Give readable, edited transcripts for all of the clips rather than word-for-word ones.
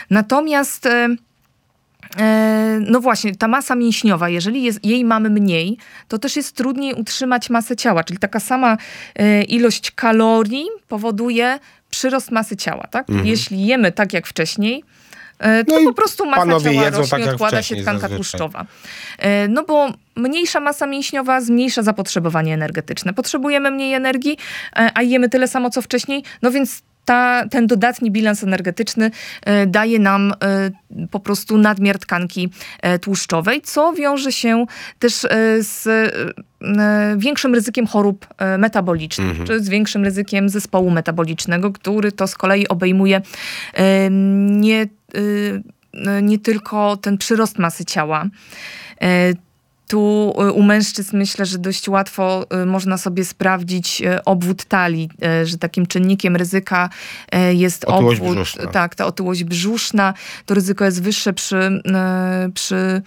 Natomiast no właśnie, ta masa mięśniowa, jeżeli jej mamy mniej, to też jest trudniej utrzymać masę ciała, czyli taka sama ilość kalorii powoduje przyrost masy ciała, tak? Jeśli jemy tak jak wcześniej, to po prostu masa ciała rośnie, tak odkłada się tkanka tłuszczowa. No bo mniejsza masa mięśniowa zmniejsza zapotrzebowanie energetyczne. Potrzebujemy mniej energii, a jemy tyle samo co wcześniej, no więc ten dodatni bilans energetyczny daje nam po prostu nadmiar tkanki tłuszczowej, co wiąże się też z większym ryzykiem chorób metabolicznych, czy z większym ryzykiem zespołu metabolicznego, który to z kolei obejmuje nie tylko ten przyrost masy ciała. Tu u mężczyzn myślę, że dość łatwo można sobie sprawdzić obwód talii, że takim czynnikiem ryzyka jest otyłość obwód. Brzuszna. Tak, ta otyłość brzuszna. To ryzyko jest wyższe przy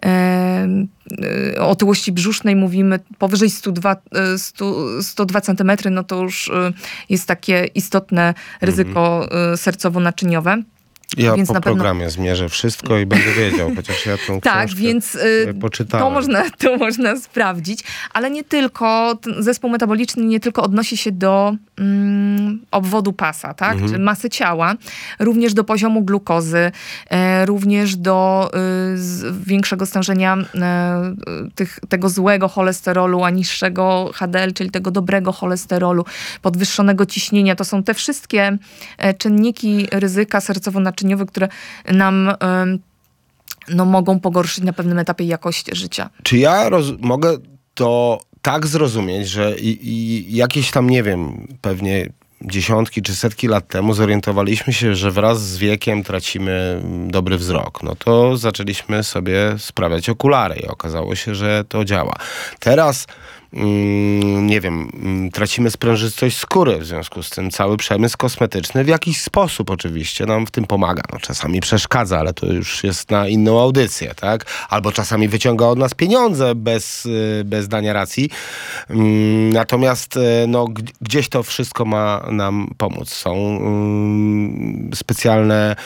otyłości brzusznej, mówimy powyżej 102 cm, no to już jest takie istotne ryzyko sercowo-naczyniowe. Ja więc po na pewno programie zmierzę wszystko i będę wiedział, chociaż ja tą tak, książkę więc poczytałem. To można sprawdzić, ale nie tylko, ten zespół metaboliczny nie tylko odnosi się do obwodu pasa, tak, czy masy ciała, również do poziomu glukozy, również do większego stężenia tego złego cholesterolu, a niższego HDL, czyli tego dobrego cholesterolu, podwyższonego ciśnienia. To są te wszystkie czynniki ryzyka sercowo-naczyniowe, które nam mogą pogorszyć na pewnym etapie jakość życia. Czy ja mogę to tak zrozumieć, że jakieś tam, nie wiem, pewnie dziesiątki czy setki lat temu zorientowaliśmy się, że wraz z wiekiem tracimy dobry wzrok. No to zaczęliśmy sobie sprawiać okulary i okazało się, że to działa. Teraz nie wiem, tracimy sprężystość skóry, w związku z tym cały przemysł kosmetyczny w jakiś sposób oczywiście nam w tym pomaga. No, czasami przeszkadza, ale to już jest na inną audycję, tak? Albo czasami wyciąga od nas pieniądze bez dania racji. Natomiast no, gdzieś to wszystko ma nam pomóc. Są specjalne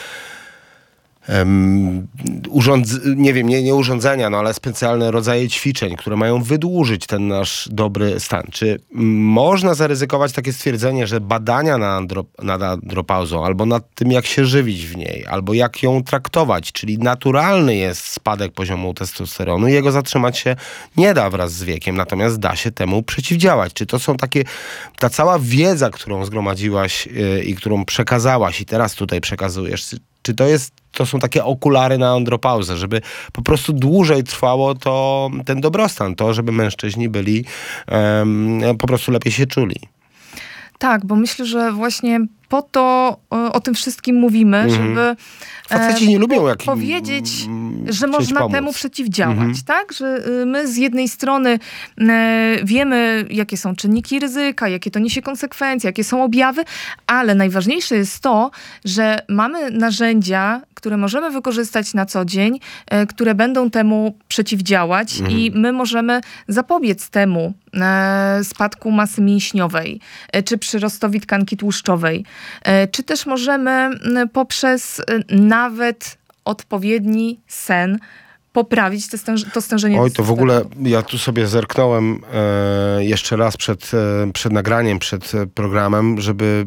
nie urządzenia, no ale specjalne rodzaje ćwiczeń, które mają wydłużyć ten nasz dobry stan. Czy można zaryzykować takie stwierdzenie, że badania nad andropauzą, albo nad tym, jak się żywić w niej, albo jak ją traktować, czyli naturalny jest spadek poziomu testosteronu i jego zatrzymać się nie da wraz z wiekiem, natomiast da się temu przeciwdziałać. Czy to są ta cała wiedza, którą zgromadziłaś i którą przekazałaś i teraz tutaj przekazujesz, czy to są takie okulary na andropauzę, żeby po prostu dłużej trwało ten dobrostan, żeby mężczyźni byli po prostu lepiej się czuli? Tak, bo myślę, że właśnie po to o tym wszystkim mówimy, żeby faceci nie lubią powiedzieć, że można temu przeciwdziałać, tak? Że my z jednej strony wiemy, jakie są czynniki ryzyka, jakie to niesie konsekwencje, jakie są objawy, ale najważniejsze jest to, że mamy narzędzia, które możemy wykorzystać na co dzień, które będą temu przeciwdziałać i my możemy zapobiec temu spadku masy mięśniowej, czy przyrostowi tkanki tłuszczowej, czy też możemy poprzez nawet odpowiedni sen poprawić to stężenie. Oj, to w ogóle ja tu sobie zerknąłem jeszcze raz przed nagraniem, przed programem, żeby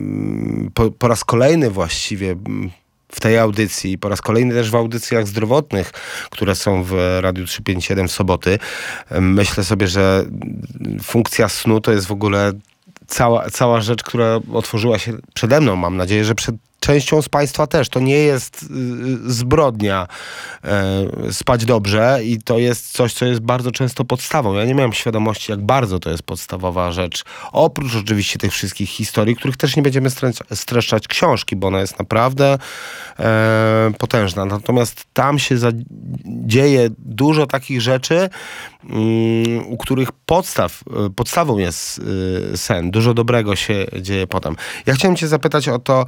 po raz kolejny właściwie w tej audycji, po raz kolejny też w audycjach zdrowotnych, które są w Radiu 357 w soboty, myślę sobie, że funkcja snu to jest w ogóle cała rzecz, która otworzyła się przede mną. Mam nadzieję, że przed częścią z Państwa też. To nie jest zbrodnia spać dobrze i to jest coś, co jest bardzo często podstawą. Ja nie miałem świadomości, jak bardzo to jest podstawowa rzecz. Oprócz oczywiście tych wszystkich historii, których też nie będziemy streszczać książki, bo ona jest naprawdę potężna. Natomiast tam się dzieje dużo takich rzeczy, u których podstawą jest sen. Dużo dobrego się dzieje potem. Ja chciałem cię zapytać o to,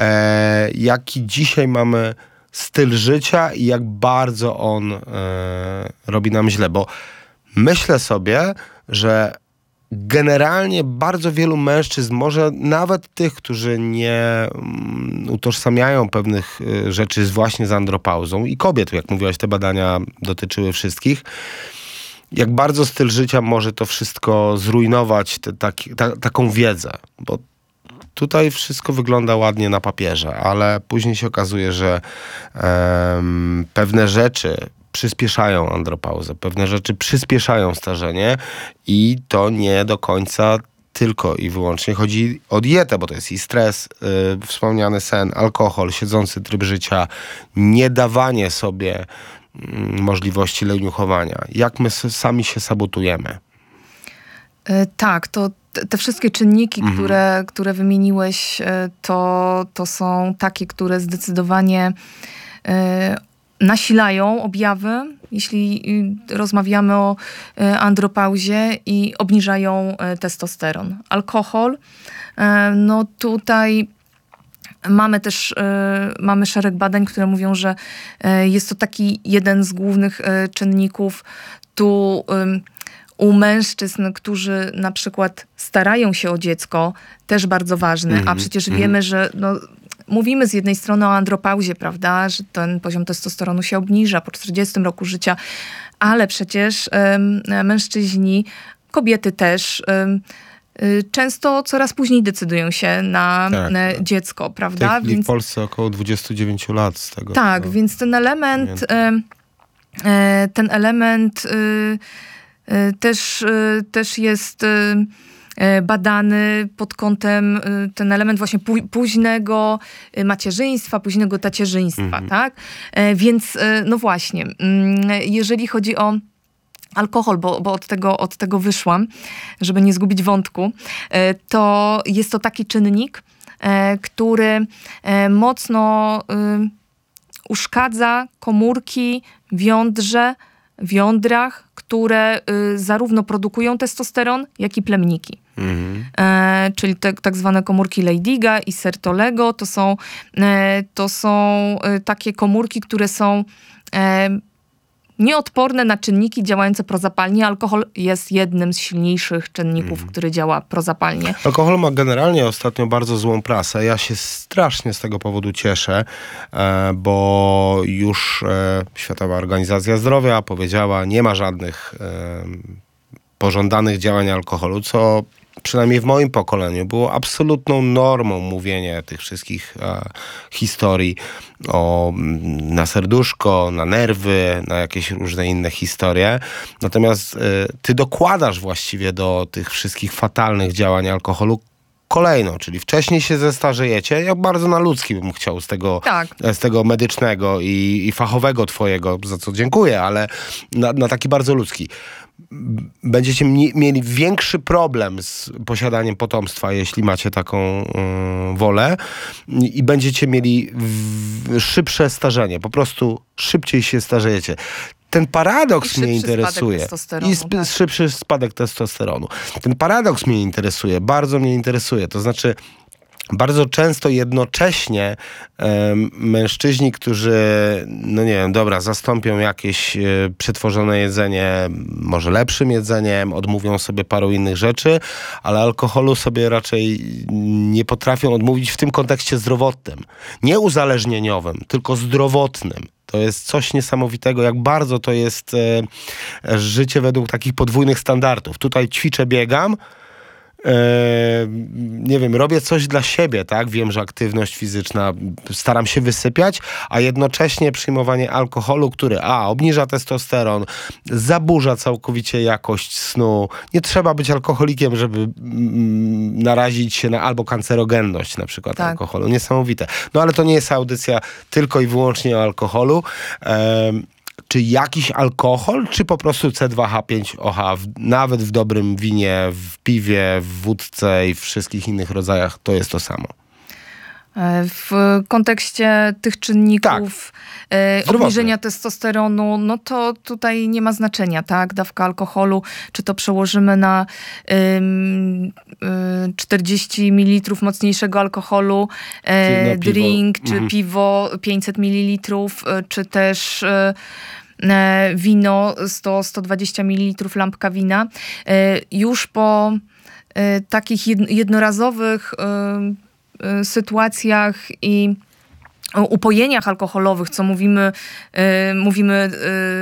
jaki dzisiaj mamy styl życia i jak bardzo on robi nam źle, bo myślę sobie, że generalnie bardzo wielu mężczyzn, może nawet tych, którzy nie utożsamiają pewnych rzeczy właśnie z andropauzą i kobiet, jak mówiłaś, te badania dotyczyły wszystkich, jak bardzo styl życia może to wszystko zrujnować, taką wiedzę, bo tutaj wszystko wygląda ładnie na papierze, ale później się okazuje, że pewne rzeczy przyspieszają andropauzę, pewne rzeczy przyspieszają starzenie i to nie do końca tylko i wyłącznie chodzi o dietę, bo to jest i stres, wspomniany sen, alkohol, siedzący tryb życia, nie dawanie sobie możliwości leniuchowania. Jak my sami się sabotujemy? Tak, to te wszystkie czynniki, które wymieniłeś, to są takie, które zdecydowanie nasilają objawy, jeśli rozmawiamy o andropauzie, i obniżają testosteron. Alkohol, no tutaj mamy szereg badań, które mówią, że jest to taki jeden z głównych czynników. Tu u mężczyzn, którzy na przykład starają się o dziecko, też bardzo ważny, a przecież wiemy, że mówimy z jednej strony o andropauzie, prawda, że ten poziom testosteronu się obniża po 40 roku życia, ale przecież mężczyźni, kobiety też, często coraz później decydują się na dziecko, prawda? W Polsce około 29 lat z tego. Tak, więc ten element też jest badany pod kątem, ten element właśnie późnego macierzyństwa, późnego tacierzyństwa, tak? Więc no właśnie, jeżeli chodzi o alkohol, bo od tego wyszłam, żeby nie zgubić wątku, to jest to taki czynnik, który mocno uszkadza komórki w jądrach, które zarówno produkują testosteron, jak i plemniki. Czyli tak zwane komórki Leydiga i Sertolego, to są takie komórki, które są nieodporne na czynniki działające prozapalnie. Alkohol jest jednym z silniejszych czynników, który działa prozapalnie. Alkohol ma generalnie ostatnio bardzo złą prasę. Ja się strasznie z tego powodu cieszę, bo już Światowa Organizacja Zdrowia powiedziała, nie ma żadnych pożądanych działań alkoholu, co przynajmniej w moim pokoleniu było absolutną normą mówienie tych wszystkich historii na serduszko, na nerwy, na jakieś różne inne historie. Natomiast ty dokładasz właściwie do tych wszystkich fatalnych działań alkoholu kolejną, czyli wcześniej się zestarzejecie. Ja bardzo na ludzki bym chciał z tego medycznego i fachowego twojego, za co dziękuję, ale na taki bardzo ludzki. Będziecie mieli większy problem z posiadaniem potomstwa, jeśli macie taką wolę, i będziecie mieli szybsze starzenie. Po prostu szybciej się starzejecie. Ten paradoks mnie interesuje. I szybszy spadek testosteronu. Ten paradoks mnie interesuje, bardzo mnie interesuje. To znaczy, bardzo często jednocześnie mężczyźni, którzy, no nie wiem, zastąpią jakieś przetworzone jedzenie może lepszym jedzeniem, odmówią sobie paru innych rzeczy, ale alkoholu sobie raczej nie potrafią odmówić w tym kontekście zdrowotnym. Nie uzależnieniowym, tylko zdrowotnym. To jest coś niesamowitego, jak bardzo to jest życie według takich podwójnych standardów. Tutaj ćwiczę, biegam, nie wiem, robię coś dla siebie, tak? Wiem, że aktywność fizyczna, staram się wysypiać, a jednocześnie przyjmowanie alkoholu, który obniża testosteron, zaburza całkowicie jakość snu. Nie trzeba być alkoholikiem, żeby narazić się na albo kancerogenność na przykład alkoholu. Niesamowite. No ale to nie jest audycja tylko i wyłącznie o alkoholu. Czy jakiś alkohol, czy po prostu C2H5OH, nawet w dobrym winie, w piwie, w wódce i w wszystkich innych rodzajach, to jest to samo? W kontekście tych czynników obniżenia testosteronu, no to tutaj nie ma znaczenia, tak? Dawka alkoholu, czy to przełożymy na 40 ml mocniejszego alkoholu, drink, czy piwo 500 ml, czy też wino 100-120 ml, lampka wina. Już po takich jednorazowych sytuacjach i upojeniach alkoholowych, co mówimy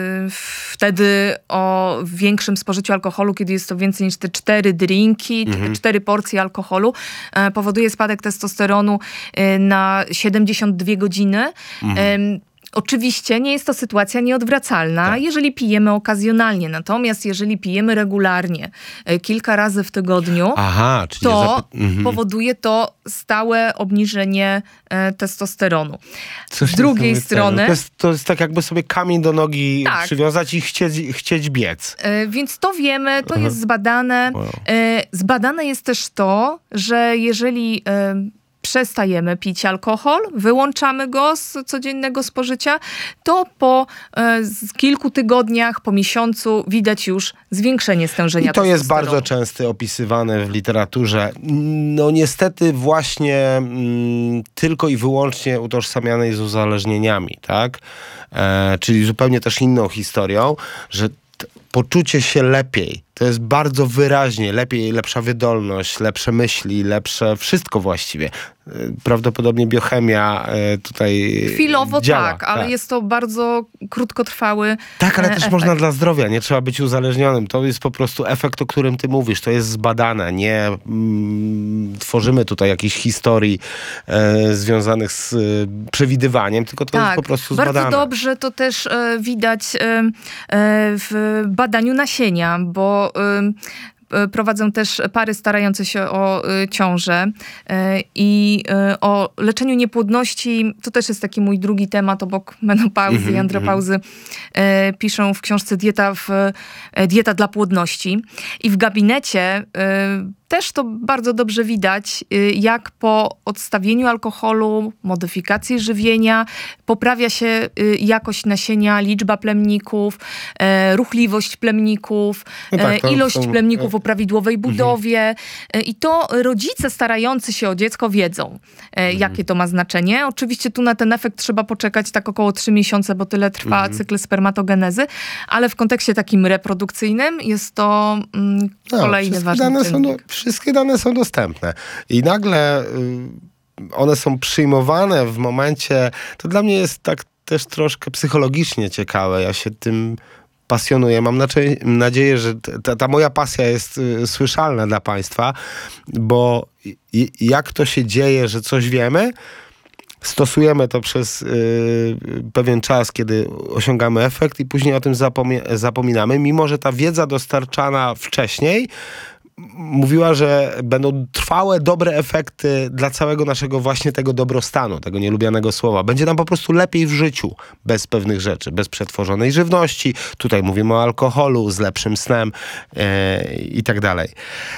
wtedy o większym spożyciu alkoholu, kiedy jest to więcej niż te 4 drinki, czy te 4 porcje alkoholu, powoduje spadek testosteronu na 72 godziny. Oczywiście nie jest to sytuacja nieodwracalna, tak, jeżeli pijemy okazjonalnie. Natomiast jeżeli pijemy regularnie, kilka razy w tygodniu, to powoduje to stałe obniżenie testosteronu. Z drugiej strony... To jest tak, jakby sobie kamień do nogi przywiązać i chcieć biec. Więc to wiemy, to jest zbadane. Wow. Zbadane jest też to, że jeżeli przestajemy pić alkohol, wyłączamy go z codziennego spożycia, to po kilku tygodniach, po miesiącu widać już zwiększenie stężenia testosteronu. I to jest bardzo często opisywane w literaturze. No niestety właśnie tylko i wyłącznie utożsamianej z uzależnieniami, tak? Czyli zupełnie też inną historią, że poczucie się lepiej. To jest bardzo wyraźnie lepiej, lepsza wydolność, lepsze myśli, lepsze wszystko właściwie. Prawdopodobnie biochemia tutaj chwilowo działa. Tak, ale jest to bardzo krótkotrwały Tak, ale też efekt. można dla zdrowia, nie trzeba być uzależnionym. To jest po prostu efekt, o którym ty mówisz. To jest zbadane, nie tworzymy tutaj jakichś historii związanych z przewidywaniem, tylko to jest po prostu zbadane. Bardzo dobrze to też widać w badaniu nasienia, bo prowadzą też pary starające się o ciążę i o leczeniu niepłodności. To też jest taki mój drugi temat obok menopauzy i andropauzy. Piszą w książce Dieta dla płodności. I w gabinecie też to bardzo dobrze widać, jak po odstawieniu alkoholu, modyfikacji żywienia poprawia się jakość nasienia, liczba plemników, ruchliwość plemników, ilość plemników o prawidłowej budowie. I to rodzice starający się o dziecko wiedzą, jakie to ma znaczenie. Oczywiście tu na ten efekt trzeba poczekać tak około 3 miesiące, bo tyle trwa cykl spermatogenezy, ale w kontekście takim reprodukcyjnym jest to kolejny ważny czynnik. Wszystkie dane są dostępne i nagle one są przyjmowane w momencie, to dla mnie jest tak też troszkę psychologicznie ciekawe. Ja się tym pasjonuję. Mam nadzieję, że ta moja pasja jest słyszalna dla państwa, bo jak to się dzieje, że coś wiemy, stosujemy to przez pewien czas, kiedy osiągamy efekt i później o tym zapominamy, mimo że ta wiedza dostarczana wcześniej mówiła, że będą trwałe, dobre efekty dla całego naszego właśnie tego dobrostanu, tego nielubianego słowa. Będzie nam po prostu lepiej w życiu bez pewnych rzeczy, bez przetworzonej żywności. Tutaj mówimy o alkoholu, z lepszym snem i tak dalej.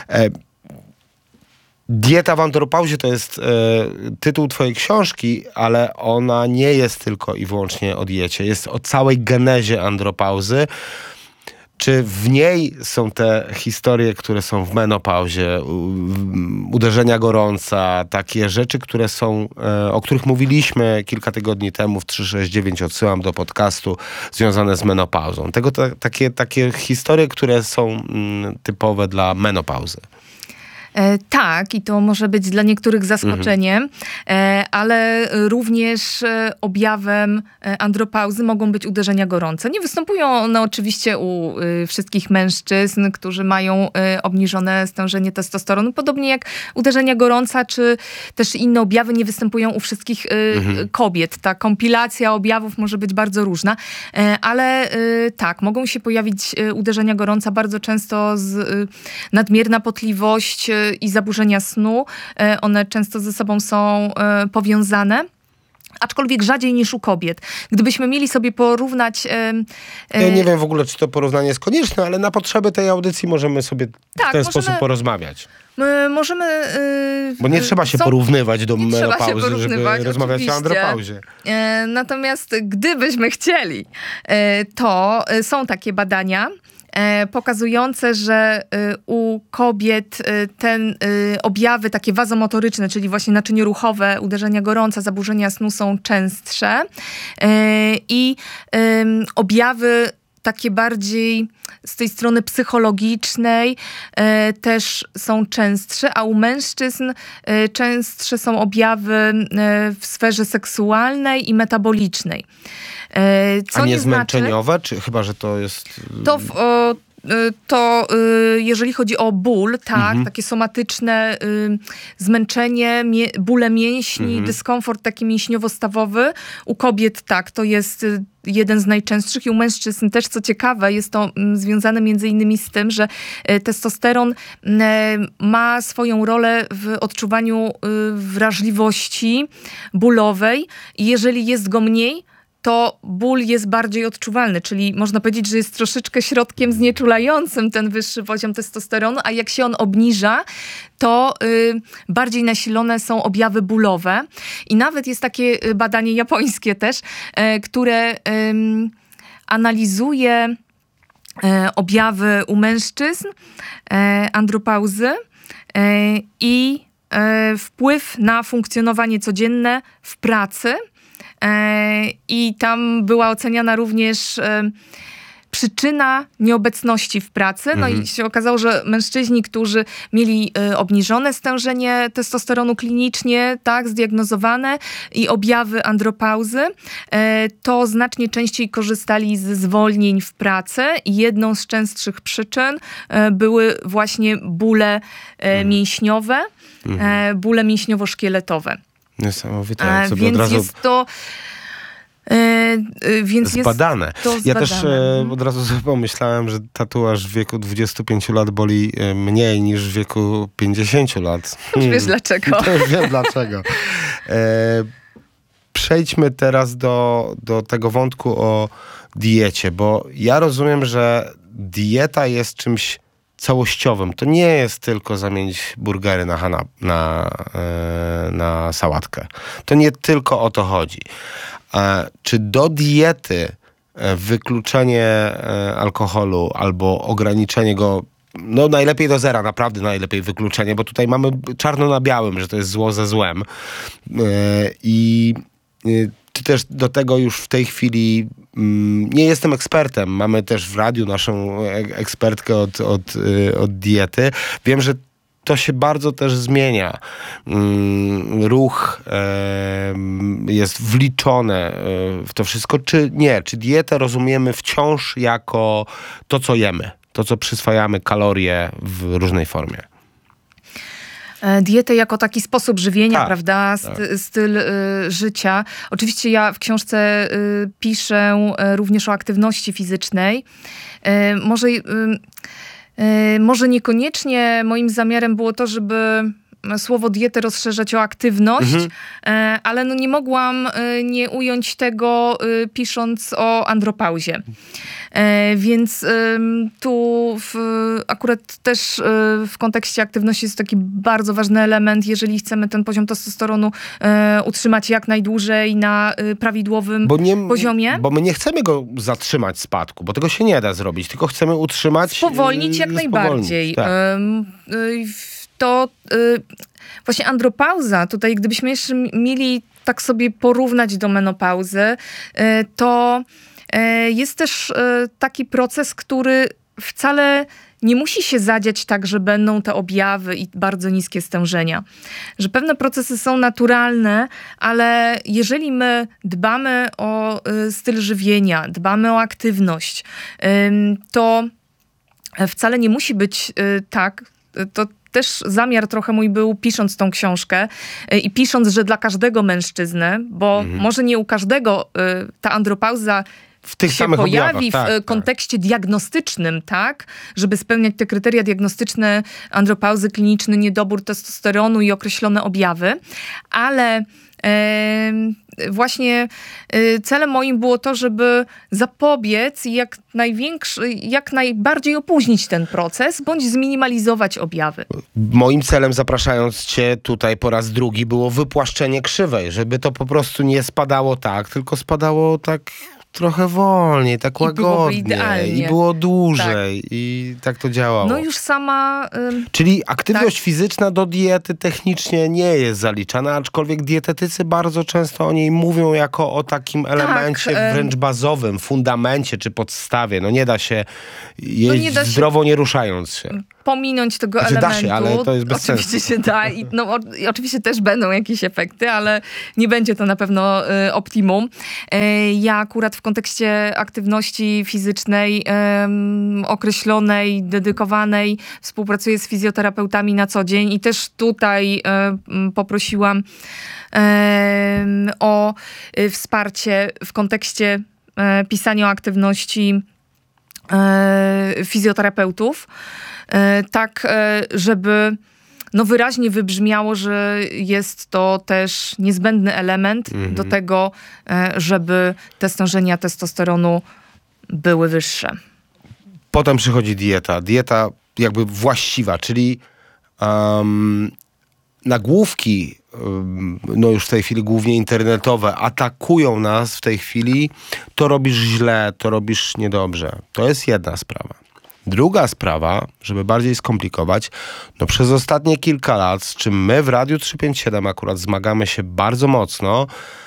Dieta w andropauzie to jest tytuł twojej książki, ale ona nie jest tylko i wyłącznie o diecie. Jest o całej genezie andropauzy. Czy w niej są te historie, które są w menopauzie, uderzenia gorąca, takie rzeczy, które są, o których mówiliśmy kilka tygodni temu w 369, odsyłam do podcastu, związane z menopauzą. Takie historie, które są typowe dla menopauzy. Tak, i to może być dla niektórych zaskoczeniem, ale również objawem andropauzy mogą być uderzenia gorące. Nie występują one oczywiście u wszystkich mężczyzn, którzy mają obniżone stężenie testosteronu, podobnie jak uderzenia gorąca, czy też inne objawy nie występują u wszystkich kobiet. Ta kompilacja objawów może być bardzo różna, ale tak, mogą się pojawić uderzenia gorąca, bardzo często nadmierna potliwość i zaburzenia snu. One często ze sobą są powiązane. Aczkolwiek rzadziej niż u kobiet. Gdybyśmy mieli sobie porównać... Ja nie wiem w ogóle, czy to porównanie jest konieczne, ale na potrzeby tej audycji możemy sobie w ten sposób porozmawiać. Możemy... Bo nie trzeba się porównywać do menopauzy, żeby rozmawiać oczywiście o andropauzie. Natomiast gdybyśmy chcieli, to są takie badania pokazujące, że u kobiet ten objawy takie wazomotoryczne, czyli właśnie naczynie ruchowe, uderzenia gorąca, zaburzenia snu są częstsze i objawy takie bardziej z tej strony psychologicznej też są częstsze, a u mężczyzn częstsze są objawy w sferze seksualnej i metabolicznej. Co a nie zmęczeniowe? Czy chyba, że to jest... To jeżeli chodzi o ból, tak, takie somatyczne zmęczenie, bóle mięśni, dyskomfort taki mięśniowo-stawowy. U kobiet tak, to jest jeden z najczęstszych i u mężczyzn też, co ciekawe, jest to związane między innymi z tym, że testosteron ma swoją rolę w odczuwaniu wrażliwości bólowej i jeżeli jest go mniej, to ból jest bardziej odczuwalny, czyli można powiedzieć, że jest troszeczkę środkiem znieczulającym ten wyższy poziom testosteronu, a jak się on obniża, to bardziej nasilone są objawy bólowe. I nawet jest takie badanie japońskie też, które analizuje objawy u mężczyzn, andropauzy i wpływ na funkcjonowanie codzienne w pracy. I tam była oceniana również przyczyna nieobecności w pracy. No i się okazało, że mężczyźni, którzy mieli obniżone stężenie testosteronu klinicznie, tak, zdiagnozowane i objawy andropauzy, to znacznie częściej korzystali ze zwolnień w pracy i jedną z częstszych przyczyn były właśnie bóle mięśniowe, bóle mięśniowo-szkieletowe. Niesamowite, jak sobie więc od razu jest to zbadane. Jest to ja też od razu sobie pomyślałem, że tatuaż w wieku 25 lat boli mniej niż w wieku 50 lat. Już wiesz dlaczego. To już wiem dlaczego. Przejdźmy teraz do tego wątku o diecie, bo ja rozumiem, że dieta jest czymś całościowym. To nie jest tylko zamienić burgery na sałatkę. To nie tylko o to chodzi. Czy do diety wykluczenie alkoholu albo ograniczenie go, no najlepiej do zera, naprawdę najlepiej wykluczenie, bo tutaj mamy czarno na białym, że to jest zło ze złem. Czy też do tego już w tej chwili nie jestem ekspertem. Mamy też w radiu naszą ekspertkę od diety. Wiem, że to się bardzo też zmienia. Ruch jest wliczony w to wszystko, czy nie? Czy dietę rozumiemy wciąż jako to, co jemy? To, co przyswajamy kalorie w różnej formie? Dietę jako taki sposób żywienia, prawda? Styl życia. Oczywiście ja w książce piszę również o aktywności fizycznej. Może niekoniecznie moim zamiarem było to, żeby słowo dietę rozszerzać o aktywność, ale no nie mogłam nie ująć tego, pisząc o andropauzie. Więc tu akurat też w kontekście aktywności jest taki bardzo ważny element, jeżeli chcemy ten poziom testosteronu utrzymać jak najdłużej na prawidłowym poziomie. Bo my nie chcemy go zatrzymać spadku, bo tego się nie da zrobić, tylko chcemy utrzymać... Spowolnić jak najbardziej. Tak. Właśnie andropauza, tutaj gdybyśmy jeszcze mieli tak sobie porównać do menopauzy, to jest też taki proces, który wcale nie musi się zadziać tak, że będą te objawy i bardzo niskie stężenia. Że pewne procesy są naturalne, ale jeżeli my dbamy o styl żywienia, dbamy o aktywność, to wcale nie musi być tak. To też zamiar trochę mój był, pisząc tą książkę i pisząc, że dla każdego mężczyzny, bo może nie u każdego ta andropauza się pojawi w kontekście diagnostycznym, tak? Żeby spełniać te kryteria diagnostyczne andropauzy, kliniczny niedobór testosteronu i określone objawy, ale właśnie celem moim było to, żeby zapobiec i jak najbardziej opóźnić ten proces, bądź zminimalizować objawy. Moim celem, zapraszając cię tutaj po raz drugi, było wypłaszczenie krzywej, żeby to po prostu nie spadało tak, tylko spadało tak trochę wolniej, tak łagodnie idealnie. I było dłużej i tak to działało. No już sama... Czyli aktywność fizyczna do diety technicznie nie jest zaliczana, aczkolwiek dietetycy bardzo często o niej mówią jako o takim elemencie wręcz bazowym, fundamencie czy podstawie. No nie da się jeść zdrowo, nie ruszając się. Pominąć tego elementu. Da się, ale to jest bez sensu. Oczywiście się da i oczywiście też będą jakieś efekty, ale nie będzie to na pewno optimum. Ja akurat w kontekście aktywności fizycznej określonej, dedykowanej współpracuję z fizjoterapeutami na co dzień i też tutaj poprosiłam o wsparcie w kontekście pisania o aktywności fizjoterapeutów, tak żeby wyraźnie wybrzmiało, że jest to też niezbędny element do tego, żeby te stężenia testosteronu były wyższe. Potem przychodzi dieta. Dieta jakby właściwa, czyli nagłówki, już w tej chwili głównie internetowe, atakują nas w tej chwili. To robisz źle, to robisz niedobrze. To jest jedna sprawa. Druga sprawa, żeby bardziej skomplikować, przez ostatnie kilka lat, z czym my w Radiu 357 akurat zmagamy się bardzo mocno,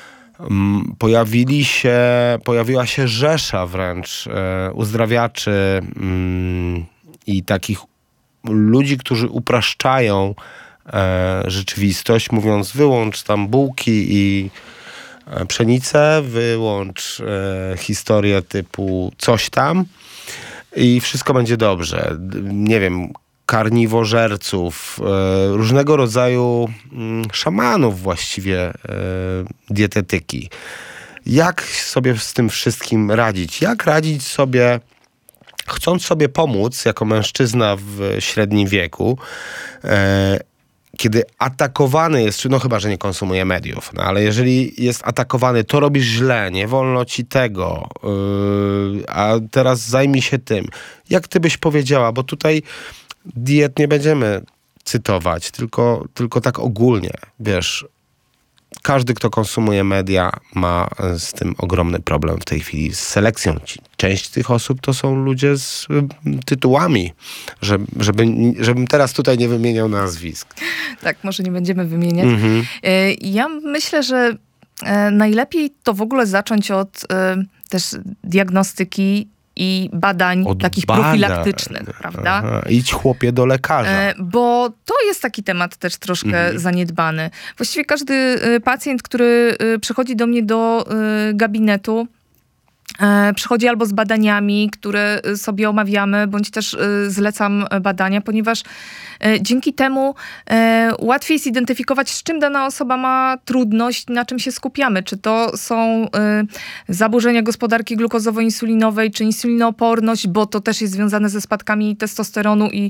pojawiła się rzesza wręcz uzdrawiaczy i takich ludzi, którzy upraszczają rzeczywistość, mówiąc wyłącz tam bułki i pszenicę, wyłącz historię typu coś tam i wszystko będzie dobrze. Nie wiem, karniwożerców, różnego rodzaju szamanów właściwie dietetyki. Jak sobie z tym wszystkim radzić? Jak radzić sobie, chcąc sobie pomóc jako mężczyzna w średnim wieku, kiedy atakowany jest, chyba że nie konsumuje mediów, ale jeżeli jest atakowany, to robisz źle, nie wolno ci tego, a teraz zajmij się tym. Jak ty byś powiedziała, bo tutaj diet nie będziemy cytować, tylko tak ogólnie, wiesz, każdy, kto konsumuje media, ma z tym ogromny problem w tej chwili z selekcją. Część tych osób to są ludzie z tytułami, żebym teraz tutaj nie wymieniał nazwisk. Tak, może nie będziemy wymieniać. Ja myślę, że najlepiej to w ogóle zacząć od też diagnostyki i badań takich profilaktycznych, prawda? Aha. Idź chłopie do lekarza. Bo to jest taki temat też troszkę zaniedbany. Właściwie każdy pacjent, który przychodzi do mnie do gabinetu, przychodzi albo z badaniami, które sobie omawiamy, bądź też zlecam badania, ponieważ dzięki temu łatwiej zidentyfikować, z czym dana osoba ma trudność, na czym się skupiamy. Czy to są zaburzenia gospodarki glukozowo-insulinowej, czy insulinooporność, bo to też jest związane ze spadkami testosteronu i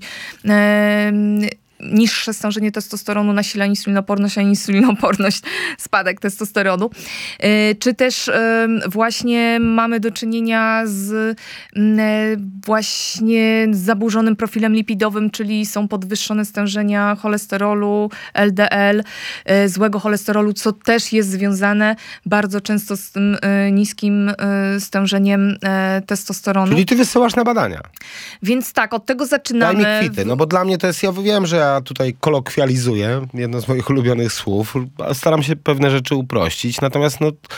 niższe stężenie testosteronu nasila insulinoporność, a insulinoporność spadek testosteronu. Czy też właśnie mamy do czynienia z właśnie zaburzonym profilem lipidowym, czyli są podwyższone stężenia cholesterolu, LDL, złego cholesterolu, co też jest związane bardzo często z tym niskim stężeniem testosteronu. Czyli ty wysyłasz na badania. Więc tak, od tego zaczynamy. Daj mi kwity, bo dla mnie to jest, ja wiem, że ja tutaj kolokwializuję, jedno z moich ulubionych słów, staram się pewne rzeczy uprościć, natomiast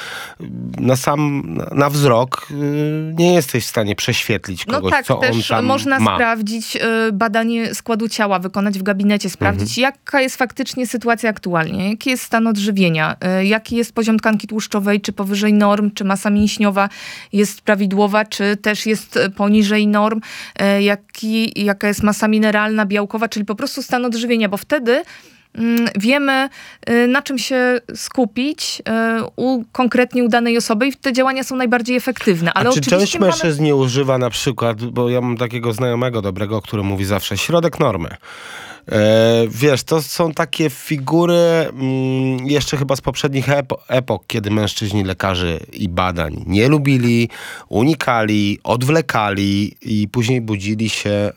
na wzrok nie jesteś w stanie prześwietlić kogoś, tak, co on tam można ma. sprawdzić badanie składu ciała, wykonać w gabinecie, sprawdzić jaka jest faktycznie sytuacja aktualnie, jaki jest stan odżywienia, jaki jest poziom tkanki tłuszczowej, czy powyżej norm, czy masa mięśniowa jest prawidłowa, czy też jest poniżej norm, jaka jest masa mineralna, białkowa, czyli po prostu stan odżywienia, bo wtedy wiemy, na czym się skupić konkretnie u danej osoby i te działania są najbardziej efektywne. Ale czy część mężczyzn nie używa na przykład, bo ja mam takiego znajomego dobrego, który mówi zawsze środek normy. Wiesz, to są takie figury jeszcze chyba z poprzednich epok, kiedy mężczyźni lekarzy i badań nie lubili, unikali, odwlekali i później budzili się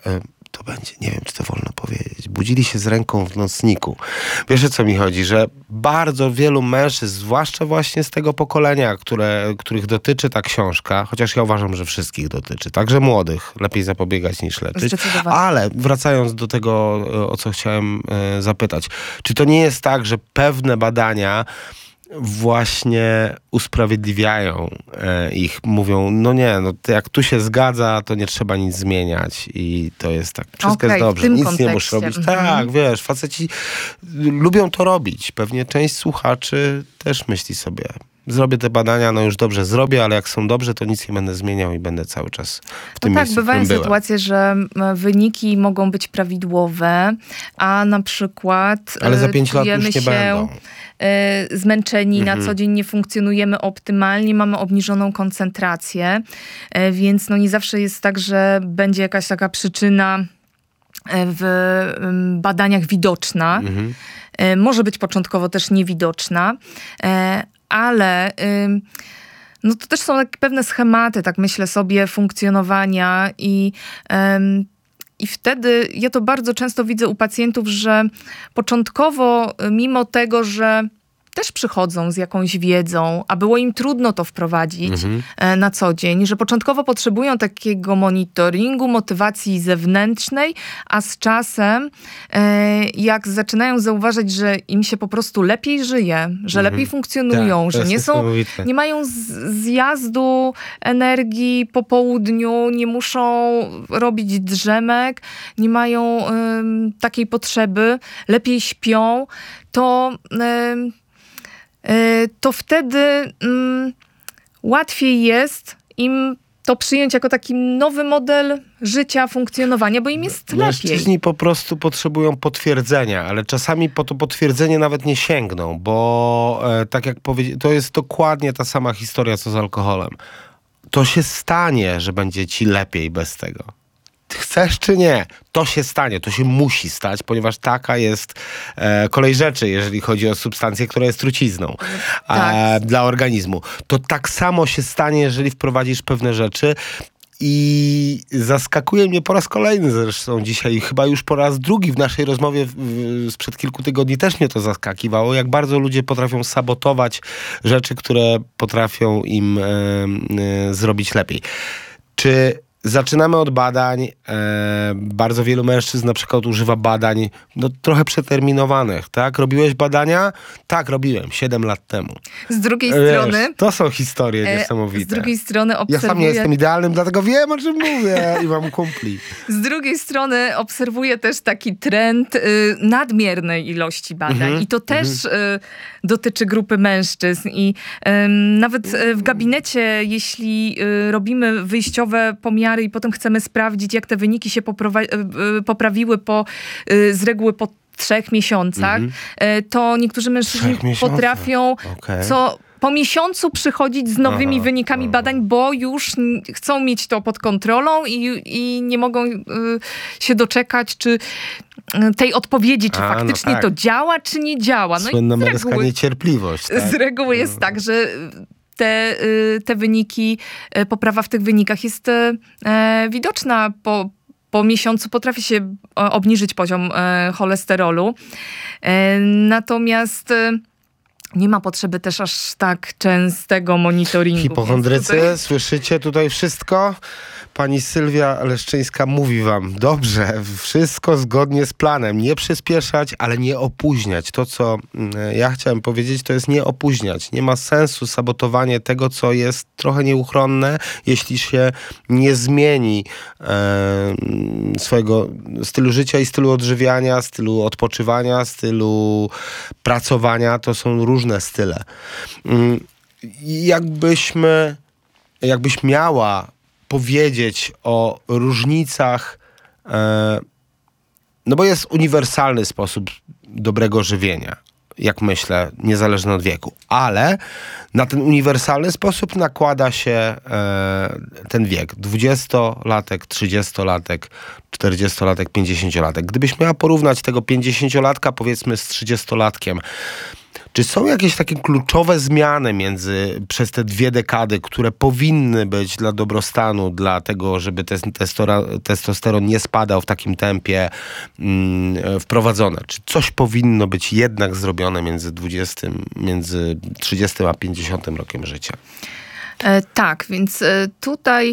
to będzie, nie wiem, czy to wolno powiedzieć, budzili się z ręką w nocniku. Wiesz, o co mi chodzi? Że bardzo wielu mężczyzn, zwłaszcza właśnie z tego pokolenia, których dotyczy ta książka, chociaż ja uważam, że wszystkich dotyczy, także młodych, lepiej zapobiegać niż leczyć. Ale wracając do tego, o co chciałem zapytać, czy to nie jest tak, że pewne badania właśnie usprawiedliwiają ich, mówią, no nie, no jak tu się zgadza, to nie trzeba nic zmieniać i to jest tak, wszystko jest dobrze, nic kontekście. Nie musisz robić. Tak, wiesz, faceci lubią to robić. Pewnie część słuchaczy też myśli sobie, zrobię te badania, no już dobrze zrobię, ale jak są dobrze, to nic nie będę zmieniał i będę cały czas w tym miejscu, bywają sytuacje, że wyniki mogą być prawidłowe, a na przykład ale za 5 lat już nie będą. Zmęczeni, na co dzień nie funkcjonujemy optymalnie, mamy obniżoną koncentrację, więc no nie zawsze jest tak, że będzie jakaś taka przyczyna w badaniach widoczna. Może być początkowo też niewidoczna, ale no to też są takie pewne schematy, tak myślę sobie, funkcjonowania i wtedy ja to bardzo często widzę u pacjentów, że początkowo, mimo tego, że też przychodzą z jakąś wiedzą, a było im trudno to wprowadzić na co dzień, że początkowo potrzebują takiego monitoringu, motywacji zewnętrznej, a z czasem jak zaczynają zauważać, że im się po prostu lepiej żyje, że lepiej funkcjonują, że nie mają zjazdu energii po południu, nie muszą robić drzemek, nie mają takiej potrzeby, lepiej śpią, to wtedy łatwiej jest im to przyjąć jako taki nowy model życia, funkcjonowania, bo im jest lepiej. Mężczyźni po prostu potrzebują potwierdzenia, ale czasami po to potwierdzenie nawet nie sięgną, bo tak jak powiedziałem, to jest dokładnie ta sama historia, co z alkoholem. To się stanie, że będzie ci lepiej bez tego. Chcesz czy nie, to się stanie, to się musi stać, ponieważ taka jest kolej rzeczy, jeżeli chodzi o substancję, która jest trucizną dla organizmu. To tak samo się stanie, jeżeli wprowadzisz pewne rzeczy. I zaskakuje mnie po raz kolejny zresztą dzisiaj, chyba już po raz drugi w naszej rozmowie sprzed kilku tygodni też mnie to zaskakiwało, jak bardzo ludzie potrafią sabotować rzeczy, które potrafią im zrobić lepiej. Czy zaczynamy od badań. Bardzo wielu mężczyzn na przykład używa badań trochę przeterminowanych, tak? Robiłeś badania? Tak, robiłem 7 lat temu. Z drugiej strony... To są historie niesamowite. Z drugiej strony obserwuję... Ja sam nie jestem idealnym, dlatego wiem, o czym mówię i mam kumpli. Z drugiej strony obserwuję też taki trend nadmiernej ilości badań i to też dotyczy grupy mężczyzn i nawet w gabinecie, jeśli robimy wyjściowe pomiary i potem chcemy sprawdzić, jak te wyniki się poprawiły z reguły po 3 miesiącach, to niektórzy mężczyźni potrafią po miesiącu przychodzić z nowymi wynikami badań, bo już chcą mieć to pod kontrolą i nie mogą się doczekać, czy tej odpowiedzi, czy faktycznie to działa, czy nie działa. Słynna męska niecierpliwość. Tak? Z reguły jest tak, że te wyniki, poprawa w tych wynikach jest widoczna. Po miesiącu potrafi się obniżyć poziom cholesterolu. Natomiast nie ma potrzeby też aż tak częstego monitoringu. Hipochondrycy, słyszycie tutaj wszystko? Pani Sylwia Leszczyńska mówi wam, dobrze, wszystko zgodnie z planem. Nie przyspieszać, ale nie opóźniać. To, co ja chciałem powiedzieć, to jest nie opóźniać. Nie ma sensu sabotowanie tego, co jest trochę nieuchronne, jeśli się nie zmieni swojego stylu życia i stylu odżywiania, stylu odpoczywania, stylu pracowania. To są różne style. Jakbyś miała powiedzieć o różnicach, no bo jest uniwersalny sposób dobrego żywienia, jak myślę, niezależnie od wieku, ale na ten uniwersalny sposób nakłada się ten wiek. 20-latek, 30-latek, 40-latek, 50-latek. Gdybyś miała porównać tego 50-latka powiedzmy z 30-latkiem, Czy są jakieś takie kluczowe zmiany przez te 2 dekady, które powinny być dla dobrostanu, dla tego, żeby ten testosteron nie spadał w takim tempie, wprowadzone? Czy coś powinno być jednak zrobione między 30 a 50 rokiem życia? Tak, więc tutaj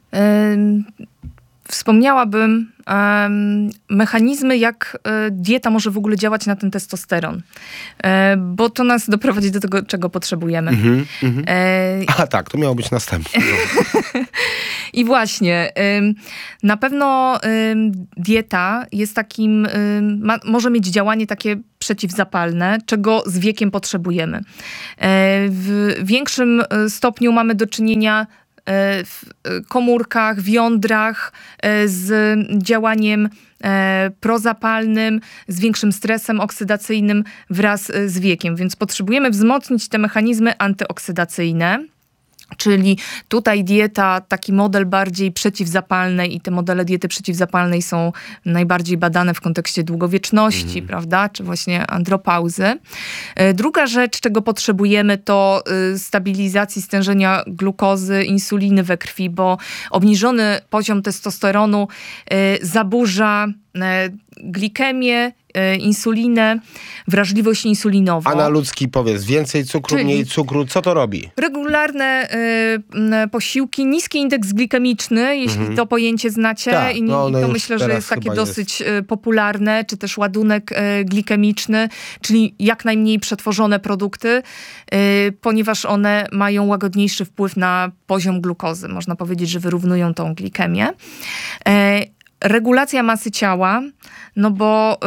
wspomniałabym mechanizmy, jak dieta może w ogóle działać na ten testosteron. Bo to nas doprowadzi do tego, czego potrzebujemy. Tak, to miało być następne. I właśnie, na pewno dieta jest takim, może mieć działanie takie przeciwzapalne, czego z wiekiem potrzebujemy. W większym stopniu mamy do czynienia w komórkach, w jądrach z działaniem prozapalnym, z większym stresem oksydacyjnym wraz z wiekiem. Więc potrzebujemy wzmocnić te mechanizmy antyoksydacyjne. Czyli tutaj dieta, taki model bardziej przeciwzapalnej i te modele diety przeciwzapalnej są najbardziej badane w kontekście długowieczności, prawda, czy właśnie andropauzy. Druga rzecz, czego potrzebujemy, to stabilizacji stężenia glukozy, insuliny we krwi, bo obniżony poziom testosteronu zaburza glikemię, insulinę, wrażliwość insulinową. A na ludzki powiedz, więcej cukru, mniej cukru, co to robi? Regularne posiłki, niski indeks glikemiczny, jeśli to pojęcie znacie. Tak, i to myślę, że jest takie dosyć popularne, czy też ładunek glikemiczny, czyli jak najmniej przetworzone produkty, ponieważ one mają łagodniejszy wpływ na poziom glukozy. Można powiedzieć, że wyrównują tą glikemię. Regulacja masy ciała, no bo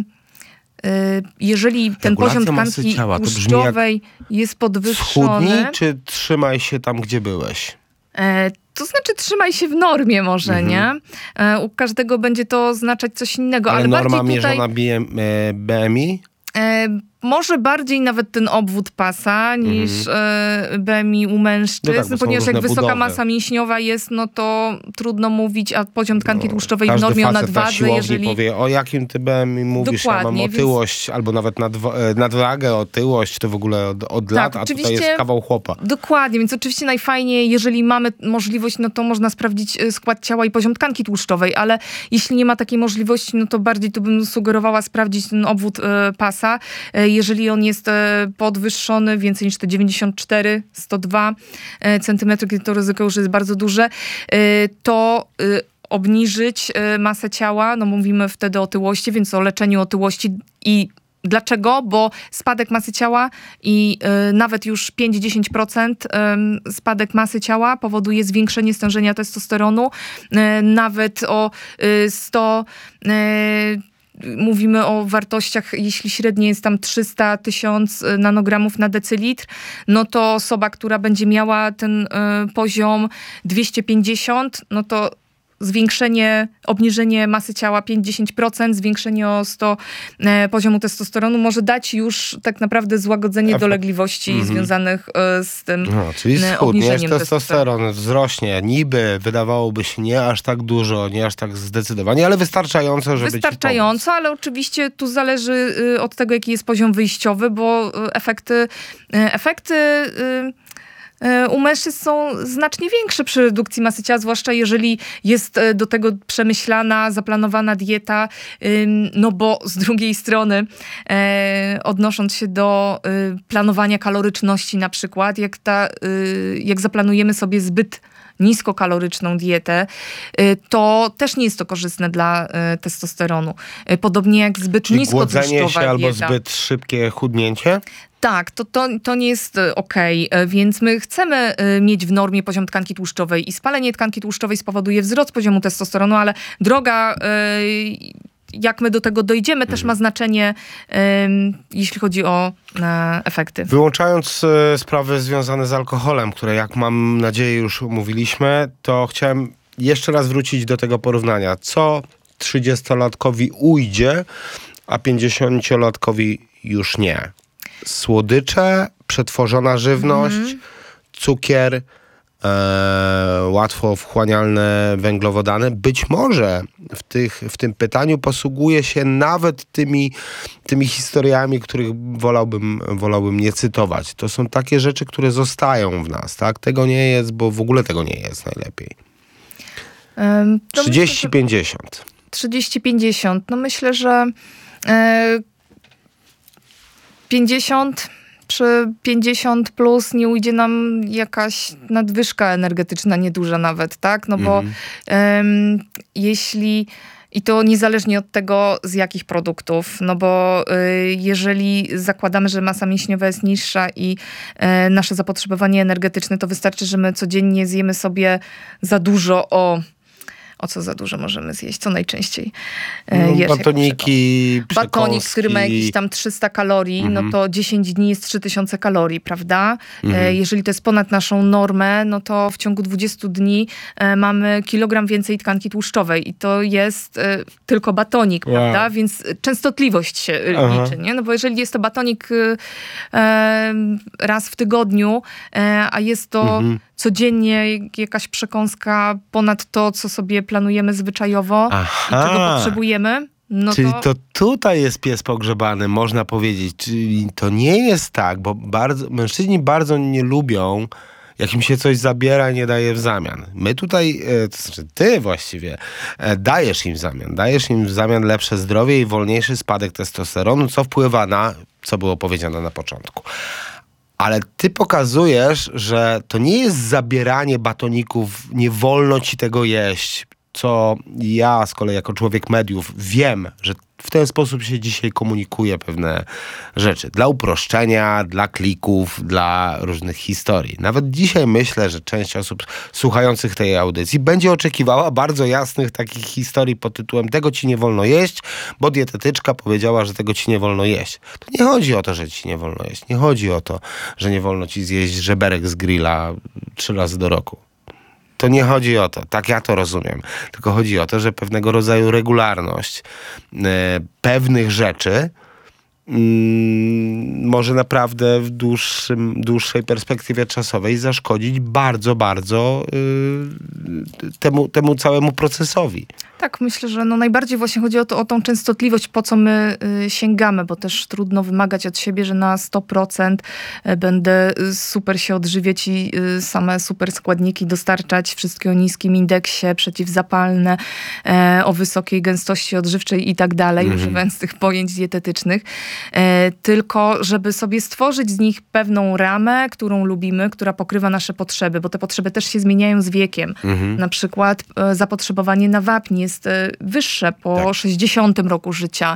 jeżeli ten poziom tkanki tłuszczowej jest podwyższony... Schudnij, czy trzymaj się tam, gdzie byłeś? To znaczy trzymaj się w normie może, nie? U każdego będzie to oznaczać coś innego. Ale norma mierzona BMI? Może bardziej nawet ten obwód pasa niż BMI u mężczyzn, no tak, ponieważ jak wysoka masa mięśniowa jest, no to trudno mówić, a poziom tkanki tłuszczowej w normie o nadwadze, jeżeli... powie, o jakim ty BMI mówisz, ja mam otyłość, albo nawet nadwagę, otyłość, to w ogóle od lat, a tutaj jest kawał chłopa. Dokładnie, więc oczywiście najfajniej, jeżeli mamy możliwość, no to można sprawdzić skład ciała i poziom tkanki tłuszczowej, ale jeśli nie ma takiej możliwości, no to bardziej tu bym sugerowała sprawdzić ten obwód pasa. Jeżeli on jest podwyższony więcej niż te 94, 102 cm, kiedy to ryzyko już jest bardzo duże, to obniżyć masę ciała, no mówimy wtedy o otyłości, więc o leczeniu otyłości. I dlaczego? Bo spadek masy ciała i nawet już 5-10% spadek masy ciała powoduje zwiększenie stężenia testosteronu, nawet o 100 mówimy o wartościach, jeśli średnie jest tam 300 000 nanogramów na decylitr, no to osoba, która będzie miała ten poziom 250, no to obniżenie masy ciała 5-10%, zwiększenie o 100 poziomu testosteronu może dać już tak naprawdę złagodzenie dolegliwości związanych z tym czyli schudniesz, testosteron wzrośnie, niby wydawałoby się nie aż tak dużo, nie aż tak zdecydowanie, ale wystarczająco, żeby Wystarczająco, ale oczywiście tu zależy od tego, jaki jest poziom wyjściowy, bo efekty u mężczyzn są znacznie większe przy redukcji masy ciała, zwłaszcza jeżeli jest do tego przemyślana, zaplanowana dieta, no bo z drugiej strony odnosząc się do planowania kaloryczności na przykład, jak zaplanujemy sobie zbyt niskokaloryczną dietę, to też nie jest to korzystne dla testosteronu. Podobnie jak zbyt niskotłuszczowa dieta. Głodzenie się albo zbyt szybkie chudnięcie? Tak, to nie jest okej, więc my chcemy mieć w normie poziom tkanki tłuszczowej i spalenie tkanki tłuszczowej spowoduje wzrost poziomu testosteronu, ale droga, jak my do tego dojdziemy, też ma znaczenie, jeśli chodzi o efekty. Wyłączając sprawy związane z alkoholem, które jak mam nadzieję już omówiliśmy, to chciałem jeszcze raz wrócić do tego porównania. Co 30-latkowi ujdzie, a 50-latkowi już nie? Słodycze, przetworzona żywność, cukier, łatwo wchłanialne węglowodany. Być może w tym pytaniu posługuje się nawet tymi historiami, których wolałbym nie cytować. To są takie rzeczy, które zostają w nas, tak? Tego nie jest, bo w ogóle tego nie jest najlepiej. 30-50. 30-50. No myślę, że 50... Przy 50 plus nie ujdzie nam jakaś nadwyżka energetyczna nieduża nawet, tak? No bo jeśli... I to niezależnie od tego, z jakich produktów. No bo jeżeli zakładamy, że masa mięśniowa jest niższa i nasze zapotrzebowanie energetyczne, to wystarczy, że my codziennie zjemy sobie za dużo O co za dużo możemy zjeść? Co najczęściej jesz? Batoniki, przekąski. Batonik, który ma jakieś tam 300 kalorii, no to 10 dni jest 3000 kalorii, prawda? Jeżeli to jest ponad naszą normę, no to w ciągu 20 dni mamy kilogram więcej tkanki tłuszczowej i to jest tylko batonik, prawda? Więc częstotliwość się liczy, nie? No bo jeżeli jest to batonik raz w tygodniu, a jest to codziennie jakaś przekąska ponad to, co sobie planujemy zwyczajowo i czego potrzebujemy. No czyli to tutaj jest pies pogrzebany, można powiedzieć. Czyli to nie jest tak, bo mężczyźni bardzo nie lubią, jak im się coś zabiera i nie daje w zamian. My tutaj, to znaczy ty właściwie, dajesz im w zamian lepsze zdrowie i wolniejszy spadek testosteronu, co wpływa na, co było powiedziane na początku. Ale ty pokazujesz, że to nie jest zabieranie batoników, nie wolno ci tego jeść, co ja z kolei jako człowiek mediów wiem, że w ten sposób się dzisiaj komunikuje pewne rzeczy. Dla uproszczenia, dla klików, dla różnych historii. Nawet dzisiaj myślę, że część osób słuchających tej audycji będzie oczekiwała bardzo jasnych takich historii pod tytułem tego ci nie wolno jeść, bo dietetyczka powiedziała, że tego ci nie wolno jeść. To nie chodzi o to, że ci nie wolno jeść. Nie chodzi o to, że nie wolno ci zjeść żeberek z grilla 3 razy do roku. To nie chodzi o to, tak ja to rozumiem, tylko chodzi o to, że pewnego rodzaju regularność pewnych rzeczy może naprawdę w dłuższej perspektywie czasowej zaszkodzić bardzo, bardzo temu całemu procesowi. Tak, myślę, że najbardziej właśnie chodzi o tą częstotliwość, po co my sięgamy, bo też trudno wymagać od siebie, że na 100% będę super się odżywiać i same super składniki dostarczać, wszystkie o niskim indeksie, przeciwzapalne, o wysokiej gęstości odżywczej i tak dalej, używając tych pojęć dietetycznych. Tylko żeby sobie stworzyć z nich pewną ramę, którą lubimy, która pokrywa nasze potrzeby, bo te potrzeby też się zmieniają z wiekiem. Na przykład zapotrzebowanie na wapń jest wyższe po 60 roku życia.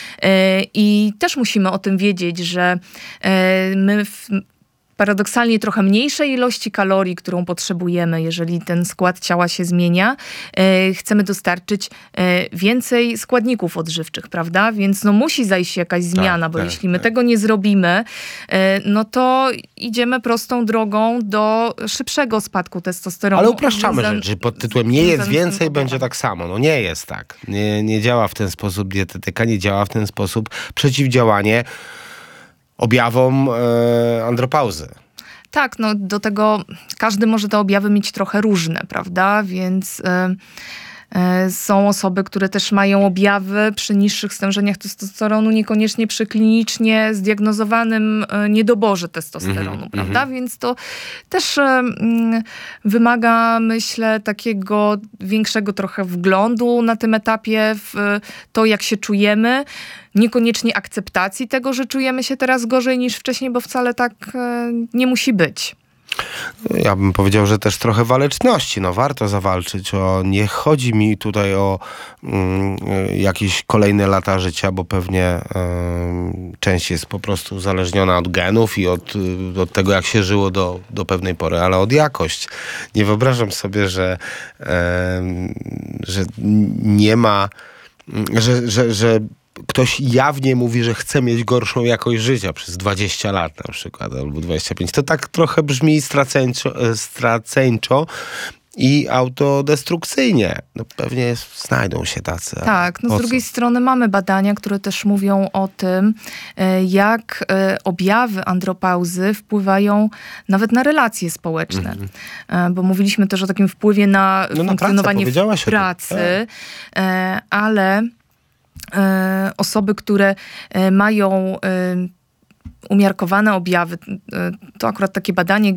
I też musimy o tym wiedzieć, że my paradoksalnie trochę mniejszej ilości kalorii, którą potrzebujemy, jeżeli ten skład ciała się zmienia, chcemy dostarczyć więcej składników odżywczych, prawda? Więc musi zajść jakaś zmiana, bo jeśli my tego nie zrobimy, no to idziemy prostą drogą do szybszego spadku testosteronu. Ale upraszczamy rzeczy pod tytułem nie jest więcej, będzie tak samo. No nie jest tak. Nie działa w ten sposób dietetyka, nie działa w ten sposób przeciwdziałanie objawom andropauzy. Tak, do tego każdy może te objawy mieć trochę różne, prawda? Więc są osoby, które też mają objawy przy niższych stężeniach testosteronu, niekoniecznie przy klinicznie zdiagnozowanym niedoborze testosteronu, prawda? Więc to też wymaga, myślę, takiego większego trochę wglądu na tym etapie w to, jak się czujemy. Niekoniecznie akceptacji tego, że czujemy się teraz gorzej niż wcześniej, bo wcale tak nie musi być. Ja bym powiedział, że też trochę waleczności. Warto zawalczyć. Nie chodzi mi tutaj o jakieś kolejne lata życia, bo pewnie część jest po prostu uzależniona od genów i od tego, jak się żyło do pewnej pory, ale od jakość. Nie wyobrażam sobie, że nie ma, że ktoś jawnie mówi, że chce mieć gorszą jakość życia przez 20 lat na przykład, albo 25. To tak trochę brzmi straceńczo i autodestrukcyjnie. No pewnie znajdą się tacy. Tak, no z drugiej strony mamy badania, które też mówią o tym, jak objawy andropauzy wpływają nawet na relacje społeczne. Bo mówiliśmy też o takim wpływie na funkcjonowanie w pracy, ale osoby, które mają umiarkowane objawy, to akurat takie badanie,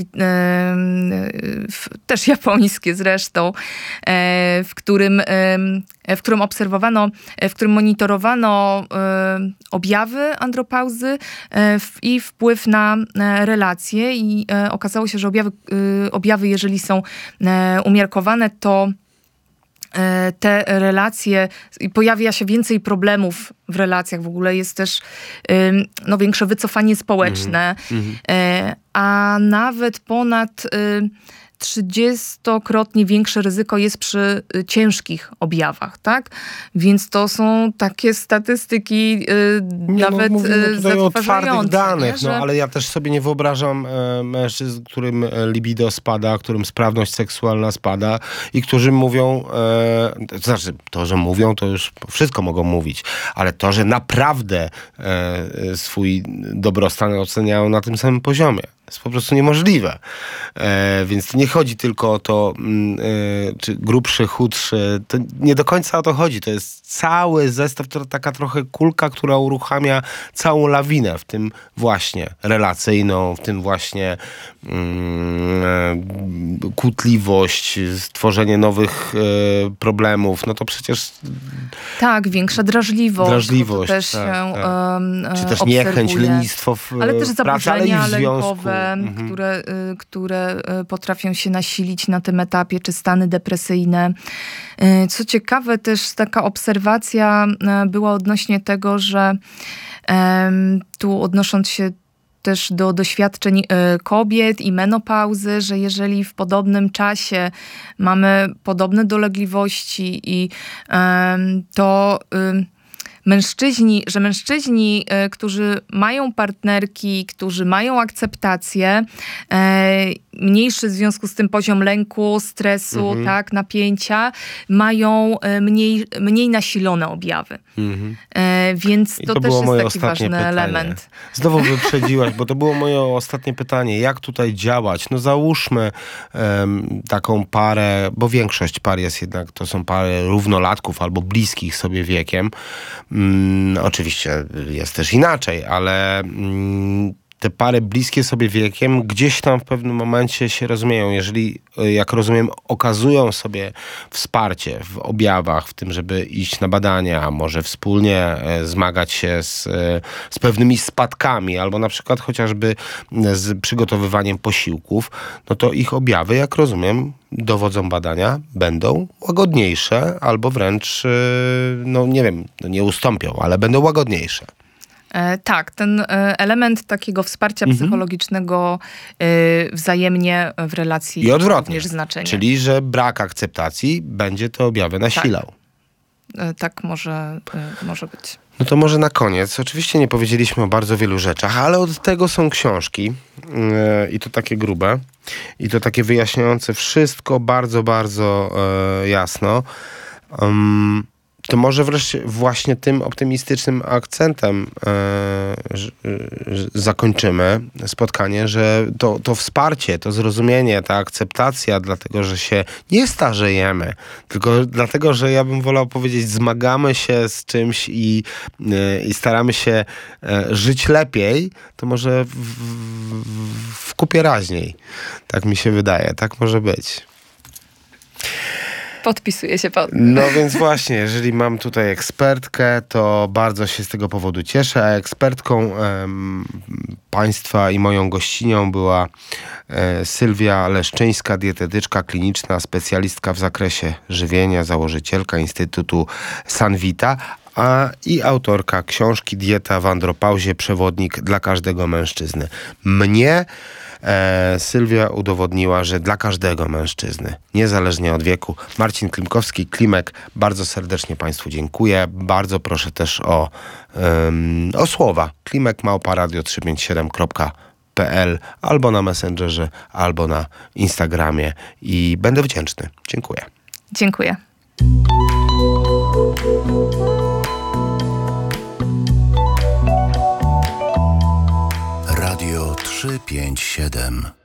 też japońskie zresztą, w którym obserwowano, w którym monitorowano objawy andropauzy i wpływ na relacje i okazało się, że objawy jeżeli są umiarkowane, to te relacje, pojawia się więcej problemów w relacjach, w ogóle jest też większe wycofanie społeczne, a nawet ponad 30-krotnie większe ryzyko jest przy ciężkich objawach, tak? Więc to są takie statystyki nawet tutaj o twardych danych, nie, że... ale ja też sobie nie wyobrażam mężczyzn, którym libido spada, którym sprawność seksualna spada i którzy mówią, to znaczy to, że mówią, to już wszystko mogą mówić, ale to, że naprawdę swój dobrostan oceniają na tym samym poziomie. Jest po prostu niemożliwe. Więc to nie chodzi tylko o to, czy grubszy, chudszy. To nie do końca o to chodzi. To jest cały zestaw, to taka trochę kulka, która uruchamia całą lawinę, w tym właśnie relacyjną, w tym właśnie kłótliwość, stworzenie nowych problemów. No to przecież... Tak, większa drażliwość. To też tak, się czy też obserwuje. niechęć, lenistwo w ale też pracy, ale i w związku. Które potrafią się nasilić na tym etapie, czy stany depresyjne. Co ciekawe, też taka obserwacja była odnośnie tego, że tu odnosząc się też do doświadczeń kobiet i menopauzy, że jeżeli w podobnym czasie mamy podobne dolegliwości i to... Mężczyźni, którzy mają partnerki, którzy mają akceptację, mniejszy w związku z tym poziom lęku, stresu, tak, napięcia, mają mniej nasilone objawy. Więc to też jest taki ważny element. Znowu wyprzedziłaś, bo to było moje ostatnie pytanie. Jak tutaj działać? No załóżmy taką parę, bo większość par jest jednak, to są pary równolatków albo bliskich sobie wiekiem. Oczywiście jest też inaczej, ale te pary bliskie sobie wiekiem gdzieś tam w pewnym momencie się rozumieją. Jeżeli, jak rozumiem, okazują sobie wsparcie w objawach, w tym, żeby iść na badania, może wspólnie zmagać się z pewnymi spadkami, albo na przykład chociażby z przygotowywaniem posiłków, no to ich objawy, jak rozumiem, dowodzą badania, będą łagodniejsze, albo wręcz, no nie wiem, nie ustąpią, ale będą łagodniejsze. Tak, ten element takiego wsparcia psychologicznego wzajemnie w relacji i odwrotnie, również znaczenie. Czyli, że brak akceptacji będzie te objawy nasilał. Tak może być. No to może na koniec. Oczywiście nie powiedzieliśmy o bardzo wielu rzeczach, ale od tego są książki i to takie grube i to takie wyjaśniające wszystko bardzo, bardzo jasno. To może wreszcie właśnie tym optymistycznym akcentem zakończymy spotkanie, że to wsparcie, to zrozumienie, ta akceptacja, dlatego że się nie starzejemy, tylko dlatego, że ja bym wolał powiedzieć, zmagamy się z czymś i staramy się żyć lepiej, to może w kupie raźniej. Tak mi się wydaje, tak może być. Podpisuję się pod. No więc właśnie, jeżeli mam tutaj ekspertkę, to bardzo się z tego powodu cieszę, a ekspertką państwa i moją gościnią była Sylwia Leszczyńska, dietetyczka kliniczna, specjalistka w zakresie żywienia, założycielka Instytutu Sanvita, i autorka książki Dieta w andropauzie, przewodnik dla każdego mężczyzny. Mnie Sylwia udowodniła, że dla każdego mężczyzny, niezależnie od wieku. Marcin Klimkowski, Klimek, bardzo serdecznie Państwu dziękuję. Bardzo proszę też o słowa. Klimek@radio357.pl www.www.www.www.www.pl albo na Messengerze, albo na Instagramie i będę wdzięczny. Dziękuję. Dziękuję. Radio 357.